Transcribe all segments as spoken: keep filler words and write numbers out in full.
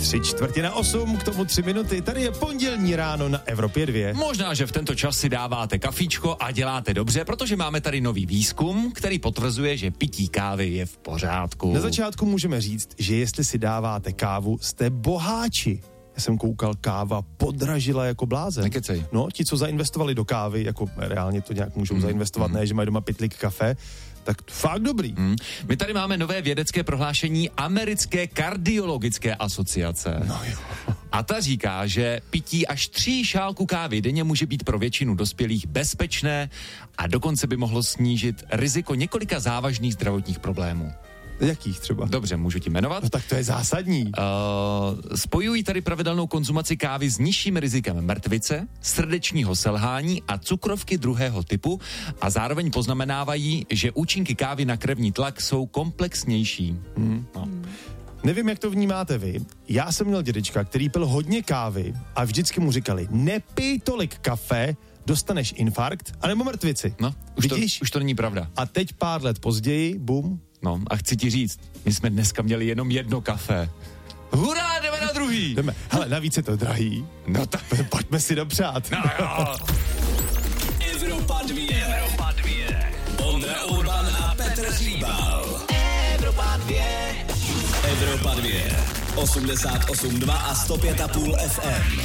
Tři čtvrtě na osm, k tomu tři minuty. Tady je pondělní ráno na Evropě dva. Možná, že v tento čas si dáváte kafíčko a děláte dobře, protože máme tady nový výzkum, který potvrzuje, že pití kávy je v pořádku. Na začátku můžeme říct, že jestli si dáváte kávu, jste boháči. Já jsem koukal, káva podražila jako blázen. Nekecej. No, ti, co zainvestovali do kávy, jako reálně to nějak můžou mm. zainvestovat, mm. ne, že mají doma pytlik kafe, tak fakt dobrý. Mm. My tady máme nové vědecké prohlášení Americké kardiologické asociace. No jo. A ta říká, že pití až tří šálku kávy denně může být pro většinu dospělých bezpečné a dokonce by mohlo snížit riziko několika závažných zdravotních problémů. Jakých třeba? Dobře, můžu ti jmenovat? No tak to je zásadní. Uh, spojují tady pravidelnou konzumaci kávy s nižším rizikem mrtvice, srdečního selhání a cukrovky druhého typu a zároveň poznamenávají, že účinky kávy na krevní tlak jsou komplexnější. Hmm. No. Nevím, jak to vnímáte vy. Já jsem měl dědečka, který pil hodně kávy a vždycky mu říkali, nepij tolik kafe, dostaneš infarkt anebo mrtvici. No, už to, vidíš? už to není pravda. A teď pár let později, bum. No a chci ti říct, my jsme dneska měli jenom jedno kafe. Hurá, jdeme na druhý! Jdeme. Hele, navíc je to drahý. No tak pojďme si dopřát. No jo. Evropa dva. Evropa dva. Ondra Urban a Petr Hříbal. Evropa dva. Evropa dva. osmdesát osm dva a sto pět a půl F M.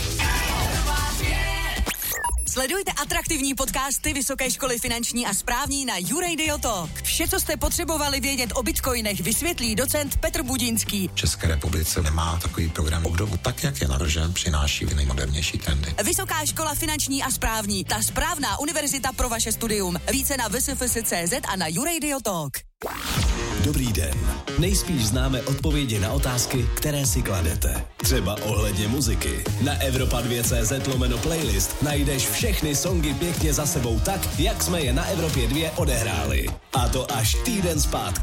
Sledujte atraktivní podcasty Vysoké školy finanční a správní na YouRadio Talk. Vše, co jste potřebovali vědět o bitcoinech, vysvětlí docent Petr Budinský. V České republice nemá takový program obdobu. Tak, jak je navržen, přináší nejmodernější trendy. Vysoká škola finanční a správní, ta správná univerzita pro vaše studium. Více na v s f s tečka c z a na YouRadio Talk. Dobrý den. Nejspíš známe odpovědi na otázky, které si kladete. Třeba ohledně muziky. Na Evropa dva tečka cé zet lomeno playlist najdeš všechny songy pěkně za sebou tak, jak jsme je na Evropě dva odehráli. A to až týden zpátky.